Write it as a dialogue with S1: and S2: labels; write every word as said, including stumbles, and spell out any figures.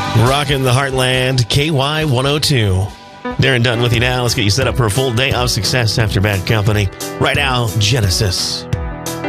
S1: Rocking the Heartland, K Y one oh two. Darren Dutton with you now. Let's get you set up for a full day of success after Bad Company. Right now, Genesis.